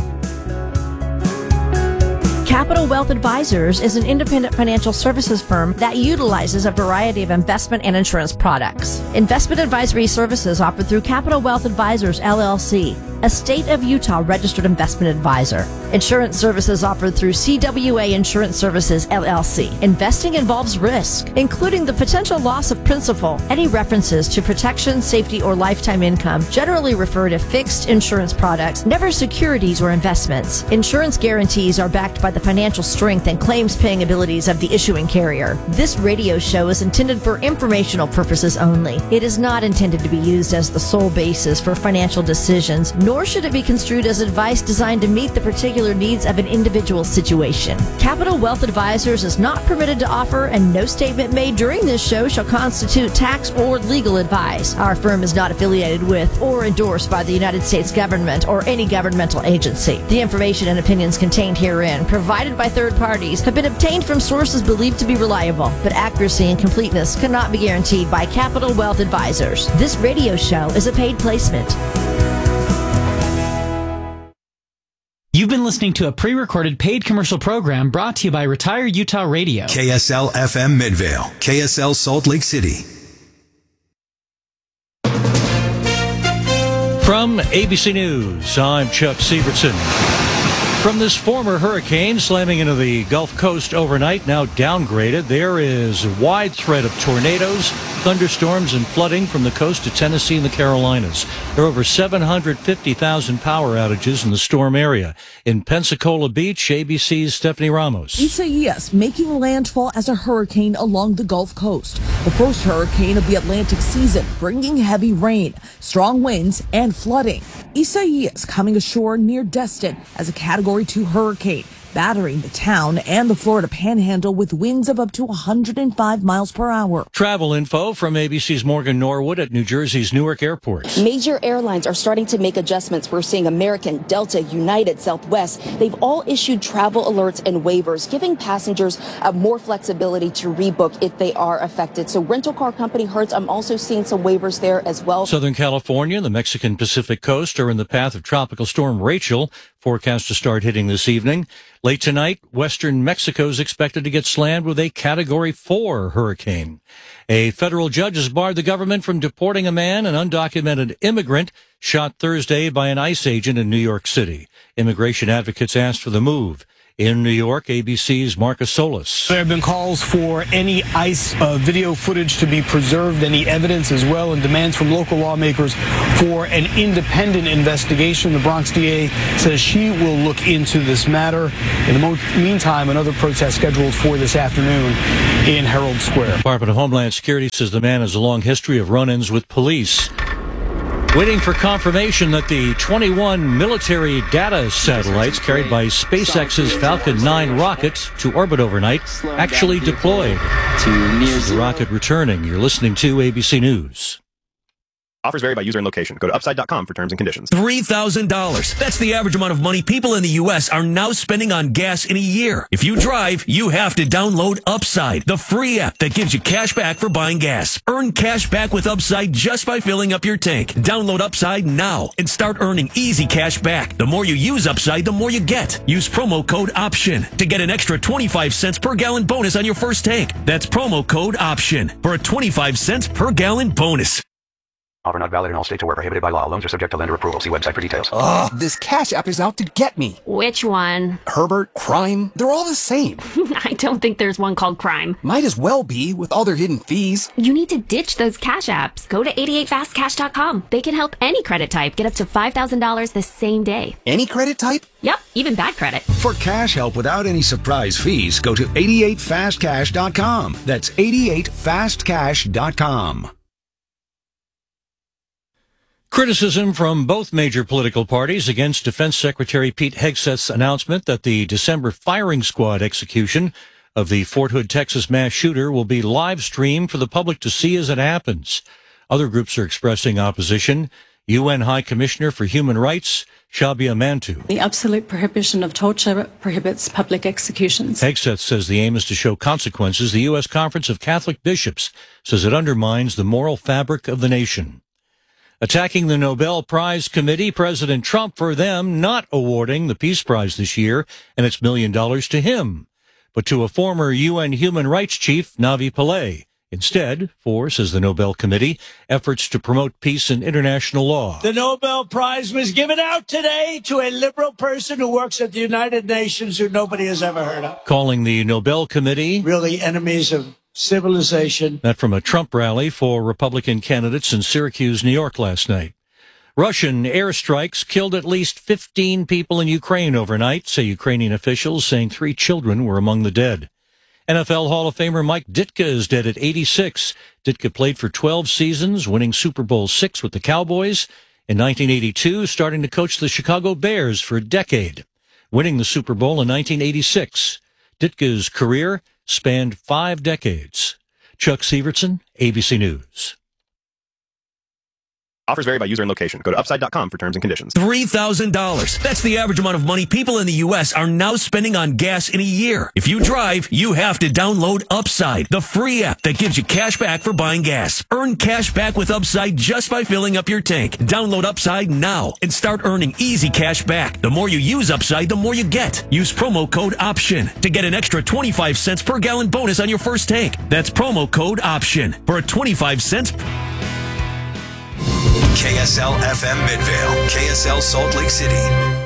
Capital Wealth Advisors is an independent financial services firm that utilizes a variety of investment and insurance products. Investment advisory services offered through Capital Wealth Advisors, L L C, a state of Utah registered investment advisor. Insurance services offered through C W A Insurance Services, L L C. Investing involves risk, including the potential loss of principal. Any references to protection, safety, or lifetime income generally refer to fixed insurance products, never securities or investments. Insurance guarantees are backed by the financial strength and claims-paying abilities of the issuing carrier. This radio show is intended for informational purposes only. It is not intended to be used as the sole basis for financial decisions, nor should it be construed as advice designed to meet the particular needs of an individual situation. Capital Wealth Advisors is not permitted to offer, and no statement made during this show shall constitute tax or legal advice. Our firm is not affiliated with or endorsed by the United States government or any governmental agency. The information and opinions contained herein, provided by third parties, have been obtained from sources believed to be reliable, but accuracy and completeness cannot be guaranteed by Capital Wealth Advisors. This radio show is a paid placement. You've been listening to a pre-recorded paid commercial program brought to you by Retire Utah Radio. K S L F M Midvale, K S L Salt Lake City. From A B C News, I'm Chuck Sievertson. From this former hurricane slamming into the Gulf Coast overnight, now downgraded, there is a wide threat of tornadoes, thunderstorms, and flooding from the coast to Tennessee and the Carolinas. There are over seven hundred fifty thousand power outages in the storm area. In Pensacola Beach, A B C's Stephanie Ramos. Isaias making landfall as a hurricane along the Gulf Coast. The first hurricane of the Atlantic season, bringing heavy rain, strong winds, and flooding. Isaias coming ashore near Destin as a Category two hurricane, battering the town and the Florida Panhandle with winds of up to one hundred five miles per hour. Travel info from A B C's Morgan Norwood at New Jersey's Newark Airport. Major airlines are starting to make adjustments. We're seeing American, Delta, United, Southwest. They've all issued travel alerts and waivers, giving passengers uh, more flexibility to rebook if they are affected. So rental car company Hertz, I'm also seeing some waivers there as well. Southern California and the Mexican Pacific coast are in the path of Tropical Storm Rachel, forecast to start hitting this evening. Late tonight, western Mexico is expected to get slammed with a Category four hurricane. A federal judge has barred the government from deporting a man, an undocumented immigrant, shot Thursday by an ICE agent in New York City. Immigration advocates asked for the move. In New York, A B C's Marcus Solis. There have been calls for any ICE uh, video footage to be preserved, any evidence as well, and demands from local lawmakers for an independent investigation. The Bronx D A says she will look into this matter. In the mo- meantime, another protest scheduled for this afternoon in Herald Square. Department of Homeland Security says the man has a long history of run-ins with police. Waiting for confirmation that the twenty-one military data satellites carried by SpaceX's Falcon nine rocket to orbit overnight actually deployed. This is the rocket returning. You're listening to A B C News. Offers vary by user and location. Go to upside dot com for terms and conditions. three thousand dollars. That's the average amount of money people in the U S are now spending on gas in a year. If you drive, you have to download Upside, the free app that gives you cash back for buying gas. Earn cash back with Upside just by filling up your tank. Download Upside now and start earning easy cash back. The more you use Upside, the more you get. Use promo code OPTION to get an extra twenty-five cents per gallon bonus on your first tank. That's promo code OPTION for a twenty-five cents per gallon bonus. Offer not valid in all states or where prohibited by law. Loans are subject to lender approval. See website for details. Ugh, this Cash App is out to get me. Which one? Herbert, Crime, they're all the same. I don't think there's one called Crime. Might as well be, with all their hidden fees. You need to ditch those Cash Apps. Go to eighty-eight fast cash dot com. They can help any credit type get up to five thousand dollars the same day. Any credit type? Yep, even bad credit. For cash help without any surprise fees, go to eighty-eight fast cash dot com. That's eighty-eight fast cash dot com. Criticism from both major political parties against Defense Secretary Pete Hegseth's announcement that the December firing squad execution of the Fort Hood, Texas mass shooter will be live streamed for the public to see as it happens. Other groups are expressing opposition. U N High Commissioner for Human Rights, Shabia Mantu. The absolute prohibition of torture prohibits public executions. Hegseth says the aim is to show consequences. The U S Conference of Catholic Bishops says it undermines the moral fabric of the nation. Attacking the Nobel Prize Committee, President Trump for them not awarding the Peace Prize this year and its million dollars to him, but to a former U N human rights chief, Navi Pillay. Instead, for, says the Nobel Committee, efforts to promote peace and international law. The Nobel Prize was given out today to a liberal person who works at the United Nations who nobody has ever heard of. Calling the Nobel Committee really enemies of civilization. That from a Trump rally for Republican candidates in Syracuse, New York last night. Russian airstrikes killed at least fifteen people in Ukraine overnight, say Ukrainian officials, saying three children were among the dead. N F L Hall of Famer Mike Ditka is dead at eighty-six. Ditka played for twelve seasons, winning Super Bowl six with the Cowboys. In nineteen eighty-two, starting to coach the Chicago Bears for a decade, winning the Super Bowl in nineteen eighty-six. Ditka's career spanned five decades. Chuck Severson, A B C News. Offers vary by user and location. Go to upside dot com for terms and conditions. three thousand dollars. That's the average amount of money people in the U S are now spending on gas in a year. If you drive, you have to download Upside, the free app that gives you cash back for buying gas. Earn cash back with Upside just by filling up your tank. Download Upside now and start earning easy cash back. The more you use Upside, the more you get. Use promo code OPTION to get an extra twenty-five cents per gallon bonus on your first tank. That's promo code OPTION for a twenty-five cents. K S L F M Midvale, K S L Salt Lake City.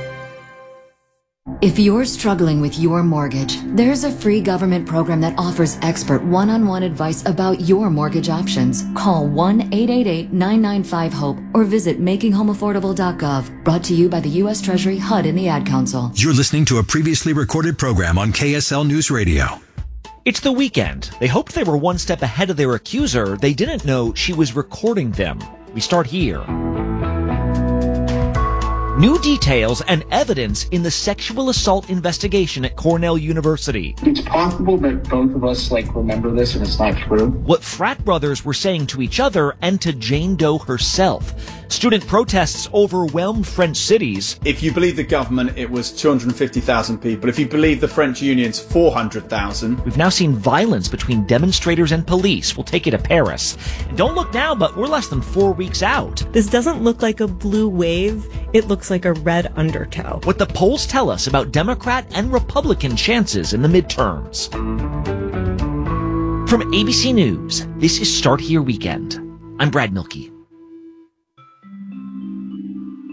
If you're struggling with your mortgage, there's a free government program that offers expert one-on-one advice about your mortgage options. Call one eight eight eight, nine nine five, HOPE or visit making home affordable dot gov. Brought to you by the U S Treasury, H U D, and the Ad Council. You're listening to a previously recorded program on K S L News Radio. It's the weekend. They hoped they were one step ahead of their accuser. They didn't know she was recording them. We start here. New details and evidence in the sexual assault investigation at Cornell University. It's possible that both of us, like, remember this and it's not true. What frat brothers were saying to each other and to Jane Doe herself. Student protests overwhelmed French cities. If you believe the government, it was two hundred fifty thousand people. If you believe the French unions, four hundred thousand. We've now seen violence between demonstrators and police. We'll take you to Paris. And don't look now, but we're less than four weeks out. This doesn't look like a blue wave. It looks like a red undertow. What the polls tell us about Democrat and Republican chances in the midterms. From A B C News, this is Start Here Weekend. I'm Brad Milkey. If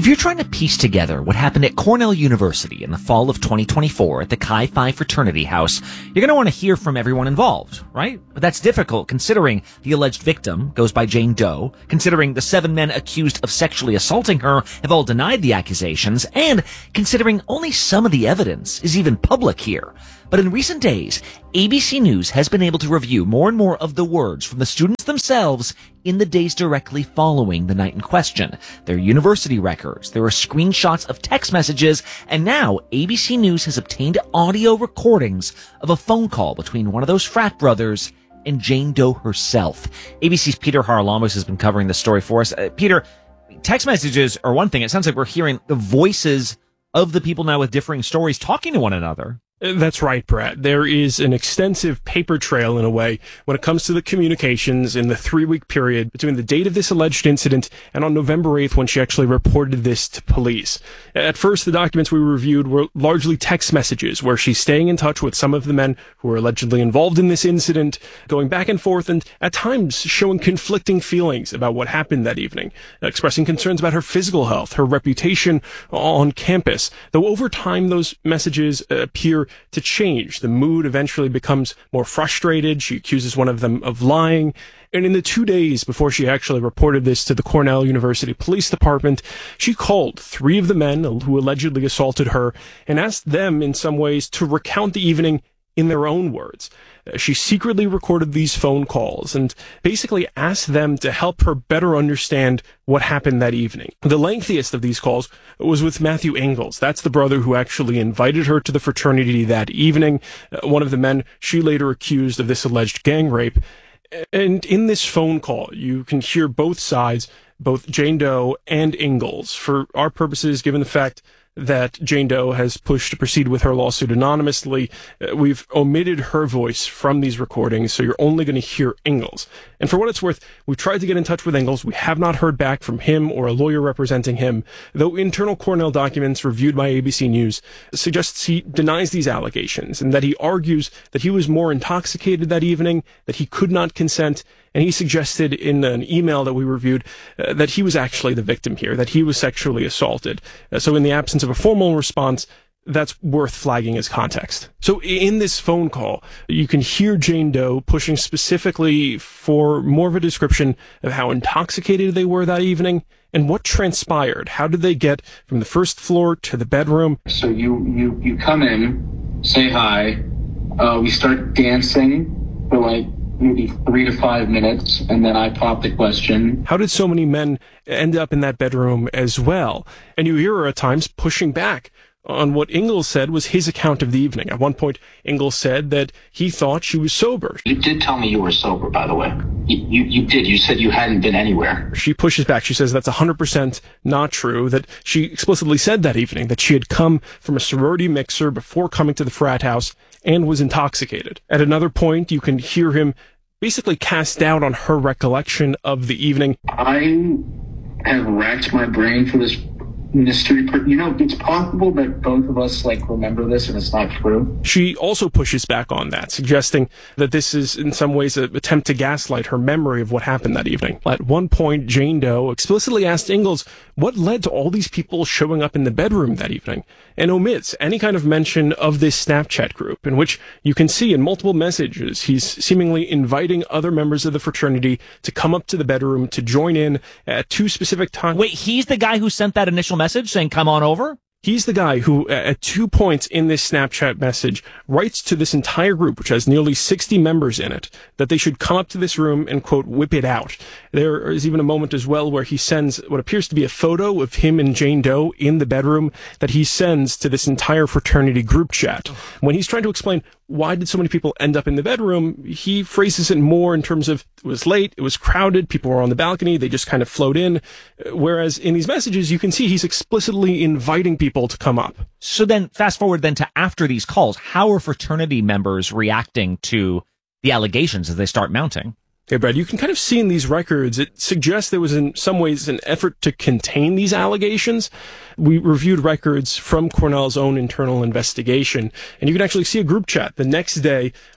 If you're trying to piece together what happened at Cornell University in the fall of twenty twenty-four at the Chi Phi fraternity house, you're going to want to hear from everyone involved, right? But that's difficult considering the alleged victim goes by Jane Doe, considering the seven men accused of sexually assaulting her have all denied the accusations, and considering only some of the evidence is even public here. But in recent days, A B C News has been able to review more and more of the words from the students themselves in the days directly following the night in question. There are university records, there are screenshots of text messages, and now A B C News has obtained audio recordings of a phone call between one of those frat brothers and Jane Doe herself. A B C's Peter Haralambos has been covering the story for us. Uh, Peter, text messages are one thing. It sounds like we're hearing the voices of the people now with differing stories talking to one another. That's right, Brett. There is an extensive paper trail, in a way, when it comes to the communications in the three-week period between the date of this alleged incident and on November eighth when she actually reported this to police. At first, the documents we reviewed were largely text messages where she's staying in touch with some of the men who were allegedly involved in this incident, going back and forth, and at times showing conflicting feelings about what happened that evening, expressing concerns about her physical health, her reputation on campus, though over time those messages appear to change. The mood eventually becomes more frustrated. She accuses one of them of lying. And in the two days before she actually reported this to the Cornell University Police Department, she called three of the men who allegedly assaulted her and asked them in some ways to recount the evening in their own words. She secretly recorded these phone calls and basically asked them to help her better understand what happened that evening. The lengthiest of these calls was with Matthew Ingalls. That's the brother who actually invited her to the fraternity that evening, uh, one of the men she later accused of this alleged gang rape. And in this phone call, you can hear both sides, both Jane Doe and Ingalls. For our purposes, given the fact that Jane Doe has pushed to proceed with her lawsuit anonymously, uh, we've omitted her voice from these recordings, so you're only going to hear Ingalls. And for what it's worth, we've tried to get in touch with Ingalls. We have not heard back from him or a lawyer representing him, though internal Cornell documents reviewed by A B C News suggests he denies these allegations and that he argues that he was more intoxicated that evening, that he could not consent, and he suggested in an email that we reviewed uh, that he was actually the victim here, that he was sexually assaulted. Uh, so in the absence of a formal response, that's worth flagging as context. So in this phone call, you can hear Jane Doe pushing specifically for more of a description of how intoxicated they were that evening and what transpired. How did they get from the first floor to the bedroom? So you, you, you come in, say hi, uh, we start dancing for like maybe three to five minutes, and then I pop the question. How did so many men end up in that bedroom as well? And you hear her at times pushing back on what Ingalls said was his account of the evening. At one point, Ingalls said that he thought she was sober. You did tell me you were sober, by the way. You, you, you did. You said you hadn't been anywhere. She pushes back. She says that's one hundred percent not true, that she explicitly said that evening that she had come from a sorority mixer before coming to the frat house and was intoxicated. At another point, you can hear him basically cast doubt on her recollection of the evening. I have racked my brain for this mystery. You know, it's possible that both of us like remember this and it's not true. She also pushes back on that, suggesting that this is in some ways an attempt to gaslight her memory of what happened that evening. At one point, Jane Doe explicitly asked Ingalls what led to all these people showing up in the bedroom that evening, and omits any kind of mention of this Snapchat group, in which you can see in multiple messages he's seemingly inviting other members of the fraternity to come up to the bedroom to join in at two specific times. Wait, he's the guy who sent that initial message saying, come on over? He's the guy who, at two points in this Snapchat message, writes to this entire group, which has nearly sixty members in it, that they should come up to this room and, quote, whip it out. There is even a moment as well where he sends what appears to be a photo of him and Jane Doe in the bedroom that he sends to this entire fraternity group chat. When he's trying to explain why did so many people end up in the bedroom, he phrases it more in terms of it was late, it was crowded, people were on the balcony, they just kind of flowed in. Whereas in these messages, you can see he's explicitly inviting people to come up. So then fast forward then to after these calls, how are fraternity members reacting to the allegations as they start mounting? Yeah, Brad, you can kind of see in these records, it suggests there was in some ways an effort to contain these allegations. We reviewed records from Cornell's own internal investigation, and you can actually see a group chat the next day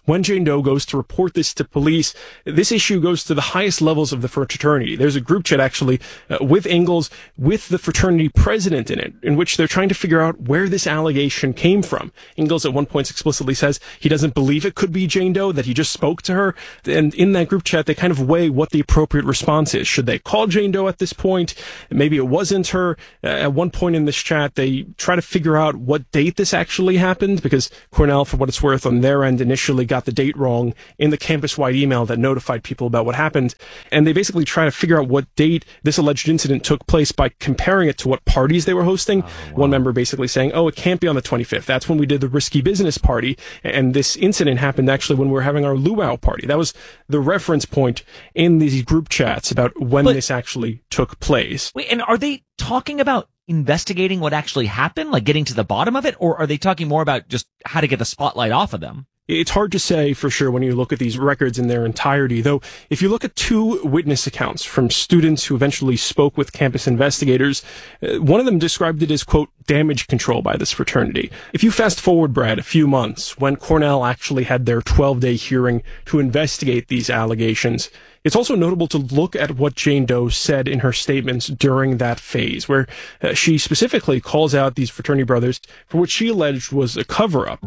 when Jane Doe goes to report this to police, this issue goes to the highest levels of the fraternity. There's a group chat actually uh, with Ingalls, with the fraternity president in it, in which they're trying to figure out where this allegation came from. Ingalls at one point explicitly says he doesn't believe it could be Jane Doe, that he just spoke to her. And in that group chat, they kind of weigh what the appropriate response is. Should they call Jane Doe at this point? Maybe it wasn't her. Uh, at one point in this chat, they try to figure out what date this actually happened, because Cornell, for what it's worth, on their end initially got the date wrong in the campus-wide email that notified people about what happened. And they basically try to figure out what date this alleged incident took place by comparing it to what parties they were hosting. Oh, wow. One member basically saying, oh, it can't be on the twenty-fifth. That's when we did the Risky Business party. And this incident happened actually when we were having our luau party. That was the reference point in these group chats about when but, this actually took place. Wait, and are they talking about investigating what actually happened, like getting to the bottom of it, or are they talking more about just how to get the spotlight off of them? It's hard to say for sure when you look at these records in their entirety, though if you look at two witness accounts from students who eventually spoke with campus investigators, uh, one of them described it as, quote, damage control by this fraternity. If you fast forward, Brad, a few months, when Cornell actually had their twelve-day hearing to investigate these allegations, it's also notable to look at what Jane Doe said in her statements during that phase, where uh, she specifically calls out these fraternity brothers for what she alleged was a cover-up.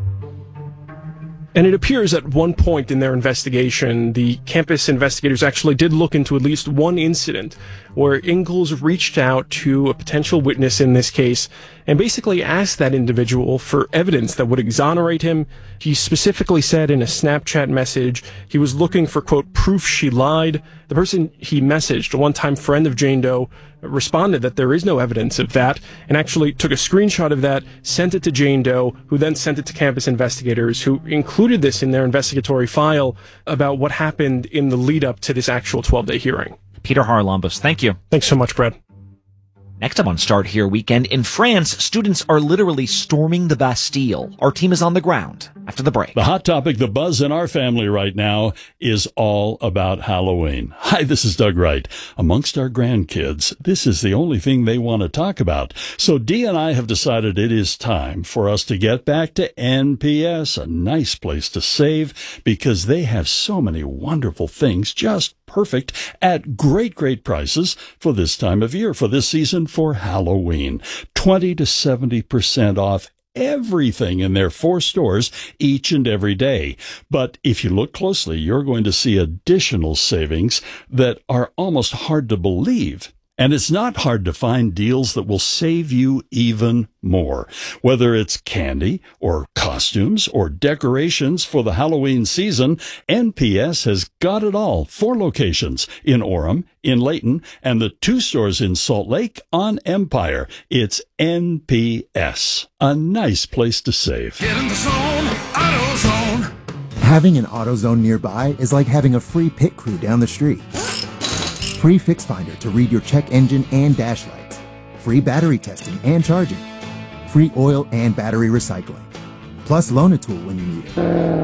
And it appears at one point in their investigation, the campus investigators actually did look into at least one incident where Ingalls reached out to a potential witness in this case and basically asked that individual for evidence that would exonerate him. He specifically said in a Snapchat message he was looking for, quote, proof she lied. The person he messaged, a one-time friend of Jane Doe, responded that there is no evidence of that and actually took a screenshot of that, sent it to Jane Doe, who then sent it to campus investigators, who included this in their investigatory file about what happened in the lead up to this actual twelve-day hearing. Peter Haralambos, thank you. Thanks so much, Brad. Next up on Start Here Weekend, in France, students are literally storming the Bastille. Our team is on the ground after the break. The hot topic, the buzz in our family right now, is all about Halloween. Hi, this is Doug Wright. Amongst our grandkids, this is the only thing they want to talk about. So Dee and I have decided it is time for us to get back to N P S, a nice place to save, because they have so many wonderful things just perfect at great, great prices for this time of year, for this season, for Halloween. twenty to seventy percent off everything in their four stores each and every day. But if you look closely, you're going to see additional savings that are almost hard to believe. And it's not hard to find deals that will save you even more. Whether it's candy or costumes or decorations for the Halloween season, N P S has got it all. Four locations in Orem, in Layton, and the two stores in Salt Lake on Empire. It's N P S, a nice place to save. Get in the zone, AutoZone. Having an AutoZone nearby is like having a free pit crew down the street. Free Fix Finder to read your check engine and dash lights. Free battery testing and charging. Free oil and battery recycling. Plus loan a tool when you need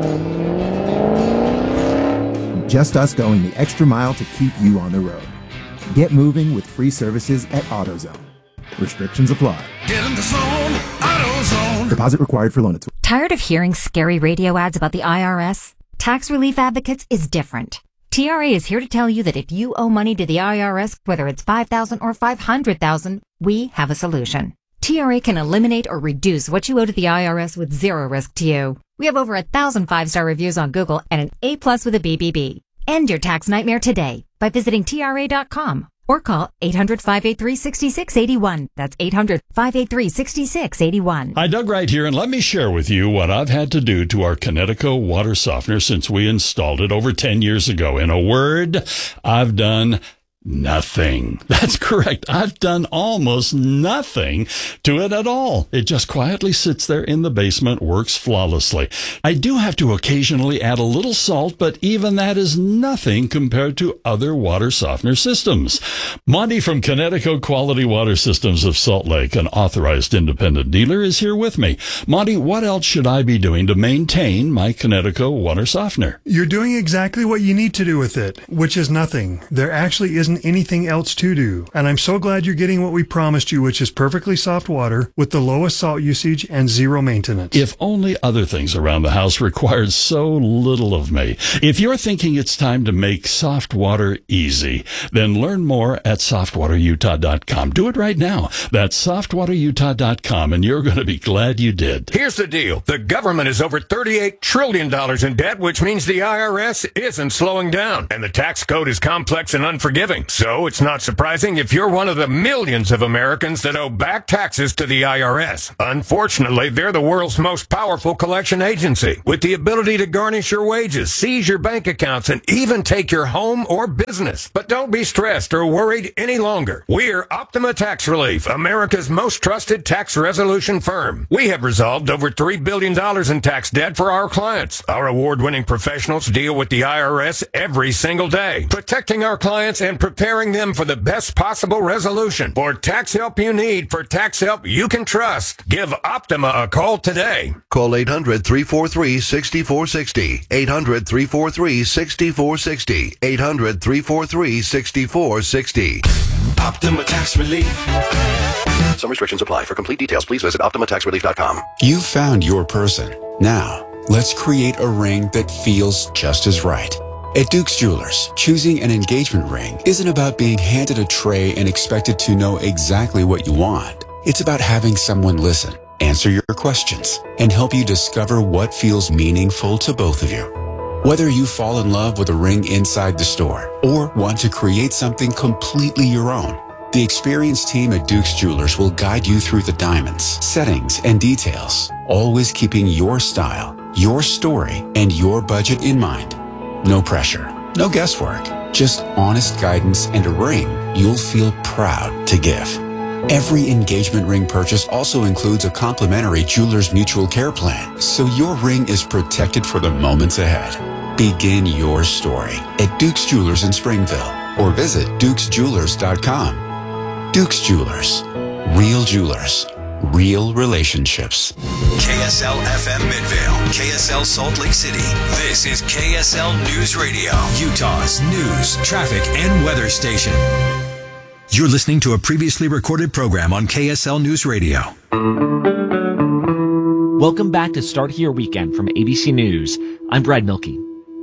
it. Just us going the extra mile to keep you on the road. Get moving with free services at AutoZone. Restrictions apply. Get in the zone, AutoZone. Deposit required for loan a tool. Tired of hearing scary radio ads about the I R S? Tax Relief Advocates is different. T R A is here to tell you that if you owe money to the I R S, whether it's five thousand dollars or five hundred thousand dollars, we have a solution. T R A can eliminate or reduce what you owe to the I R S with zero risk to you. We have over a thousand five-star reviews on Google and an A plus with a B B B. End your tax nightmare today by visiting T R A dot com or call eight hundred, five eight three, six six eight one. That's eight hundred, five eight three, six six eight one. Hi, Doug Wright here, and let me share with you what I've had to do to our Kinetico water softener since we installed it over ten years ago. In a word, I've done nothing. That's correct. I've done almost nothing to it at all. It just quietly sits there in the basement, works flawlessly. I do have to occasionally add a little salt, but even that is nothing compared to other water softener systems. Monty from Kinetico Quality Water Systems of Salt Lake, an authorized independent dealer, is here with me. Monty, what else should I be doing to maintain my Kinetico water softener? You're doing exactly what you need to do with it, which is nothing. There actually isn't isn't anything else to do. And I'm so glad you're getting what we promised you, which is perfectly soft water with the lowest salt usage and zero maintenance. If only other things around the house required so little of me. If you're thinking it's time to make soft water easy, then learn more at soft water utah dot com. Do it right now. That's soft water utah dot com, and you're going to be glad you did. Here's the deal. The government is over thirty-eight trillion dollars in debt, which means the I R S isn't slowing down. And the tax code is complex and unforgiving. So it's not surprising if you're one of the millions of Americans that owe back taxes to the I R S. Unfortunately, they're the world's most powerful collection agency, with the ability to garnish your wages, seize your bank accounts, and even take your home or business. But don't be stressed or worried any longer. We're Optima Tax Relief, America's most trusted tax resolution firm. We have resolved over three billion dollars in tax debt for our clients. Our award-winning professionals deal with the I R S every single day, protecting our clients and preparing them for the best possible resolution. For tax help you need, for tax help you can trust, give Optima a call today. Call eight hundred, three four three, six four six zero. eight hundred, three four three, six four six zero. eight hundred, three four three, six four six zero. Optima Tax Relief. Some restrictions apply. For complete details, please visit optima tax relief dot com. You found your person. Now, let's create a ring that feels just as right. At Duke's Jewelers, choosing an engagement ring isn't about being handed a tray and expected to know exactly what you want. It's about having someone listen, answer your questions, and help you discover what feels meaningful to both of you. Whether you fall in love with a ring inside the store or want to create something completely your own, the experienced team at Duke's Jewelers will guide you through the diamonds, settings, and details, always keeping your style, your story, and your budget in mind. No pressure, no guesswork, just honest guidance and a ring you'll feel proud to give. Every engagement ring purchase also includes a complimentary Jewelers Mutual Care Plan, so your ring is protected for the moments ahead. Begin your story at Duke's Jewelers in Springville or visit dukes jewelers dot com. Duke's Jewelers. Real jewelers. Real relationships. K S L F M Midvale. K S L Salt Lake City. This is K S L News Radio. Utah's news, traffic, and weather station. You're listening to a previously recorded program on K S L News Radio. Welcome back to Start Here Weekend from A B C News. I'm Brad Milkey.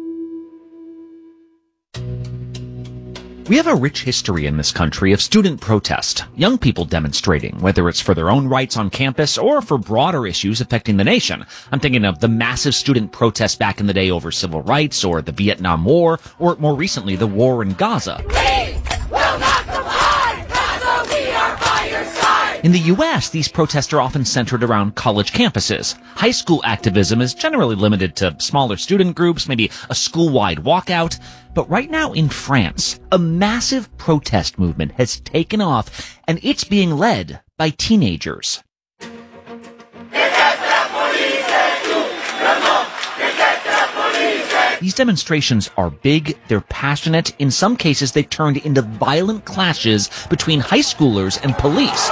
We have a rich history in this country of student protest, young people demonstrating, whether it's for their own rights on campus or for broader issues affecting the nation. I'm thinking of the massive student protests back in the day over civil rights or the Vietnam War, or more recently, the war in Gaza. We will not comply, Gaza, we are by your side. In the U S, these protests are often centered around college campuses. High school activism is generally limited to smaller student groups, maybe a school-wide walkout. But right now in France, a massive protest movement has taken off, and it's being led by teenagers. These demonstrations are big, they're passionate. In some cases, they turned into violent clashes between high schoolers and police.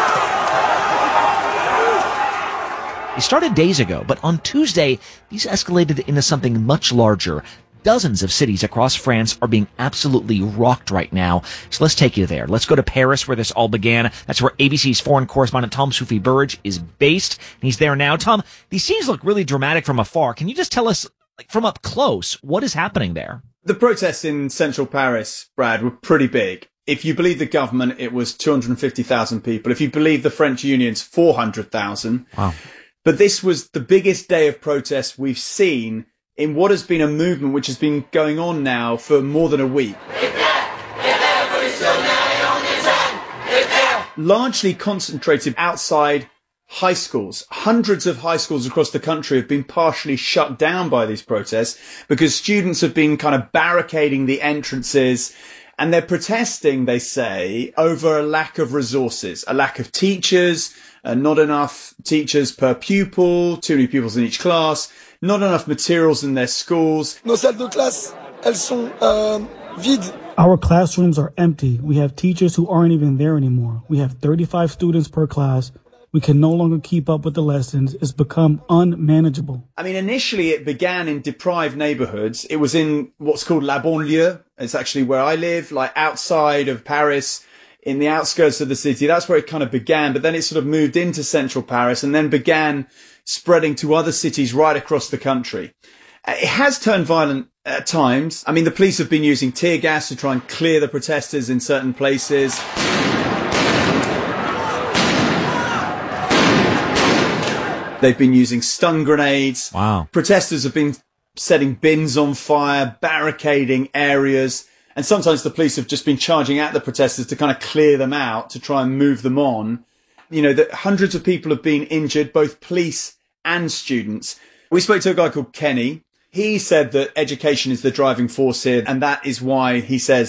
They started days ago, but on Tuesday, these escalated into something much larger. Dozens of cities across France are being absolutely rocked right now. So let's take you there. Let's go to Paris, where this all began. That's where A B C's foreign correspondent Tom Soufi-Burridge is based. And he's there now. Tom, these scenes look really dramatic from afar. Can you just tell us, like, from up close, what is happening there? The protests in central Paris, Brad, were pretty big. If you believe the government, it was two hundred fifty thousand people. If you believe the French unions, four hundred thousand. Wow. But this was the biggest day of protests we've seen in what has been a movement which has been going on now for more than a week. Largely concentrated outside high schools. Hundreds of high schools across the country have been partially shut down by these protests because students have been kind of barricading the entrances, and they're protesting, they say, over a lack of resources, a lack of teachers, uh, not enough teachers per pupil, too many pupils in each class, not enough materials in their schools. Nos salles de classe, elles sont euh, vides. Our classrooms are empty. We have teachers who aren't even there anymore. We have thirty-five students per class. We can no longer keep up with the lessons. It's become unmanageable. I mean, initially it began in deprived neighborhoods. It was in what's called La Banlieue, It's actually where I live, like outside of Paris, in the outskirts of the city. That's where it kind of began. But then it sort of moved into central Paris and then began spreading to other cities right across the country. It has turned violent at times. I mean, the police have been using tear gas to try and clear the protesters in certain places. They've been using stun grenades. Wow. Protesters have been setting bins on fire, barricading areas. And sometimes the police have just been charging at the protesters to kind of clear them out, to try and move them on. You know, that hundreds of people have been injured, both police and students. We spoke to a guy called Kenny. He said that education is the driving force here, and that is why he says